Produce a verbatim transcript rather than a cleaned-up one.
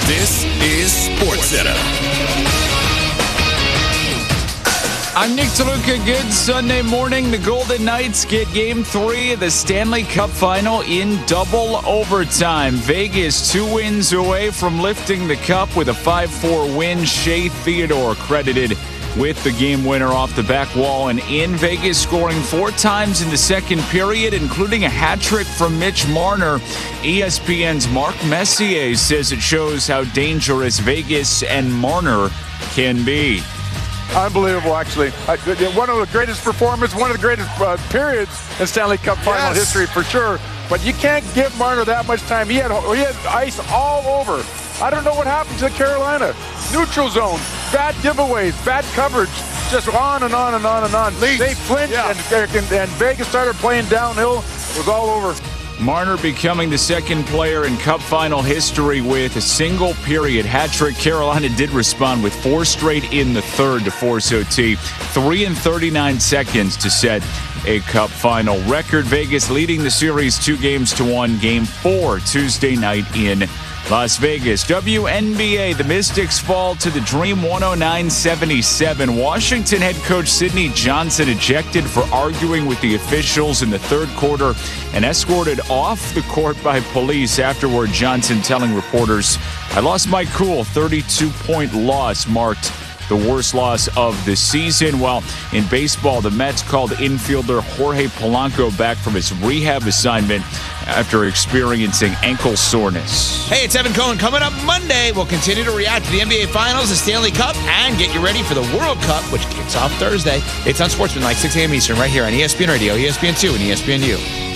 This is SportsCenter. I'm Nick DeLuca. Good Sunday morning. The Golden Knights get game three of the Stanley Cup final in double overtime. Vegas two wins away from lifting the cup with a five four win. Shea Theodore credited with the game winner off the back wall, and in Vegas scoring four times in the second period, including a hat trick from Mitch Marner. E S P N's Mark Messier says it shows how dangerous Vegas and Marner can be. Unbelievable, actually. One of the greatest performances, one of the greatest uh, periods in Stanley Cup final yes. history for sure. But you can't give Marner that much time. He had he had ice all over. I don't know what happened to Carolina. Neutral zone, bad giveaways, bad coverage, just on and on and on and on. Leaks. They flinched, yeah. and, and, and Vegas started playing downhill. It was all over. Marner becoming the second player in Cup final history with a single period hat trick. Carolina did respond with four straight in the third to force O T. Three and thirty-nine seconds to set a Cup final record. Vegas leading the series two games to one. Game four Tuesday night in Las Vegas. W N B A, the Mystics fall to the Dream one oh nine seventy-seven. Washington head coach Sidney Johnson ejected for arguing with the officials in the third quarter and escorted off the court by police. Afterward, Johnson telling reporters, "I lost my cool." thirty-two point loss marked the worst loss of the season. While in baseball, the Mets called infielder Jorge Polanco back from his rehab assignment after experiencing ankle soreness. Hey, it's Evan Cohen. Coming up Monday, we'll continue to react to the N B A Finals, the Stanley Cup, and get you ready for the World Cup, which kicks off Thursday. It's on Sportsman, like six a.m. Eastern, right here on E S P N Radio, E S P N two, and E S P N U.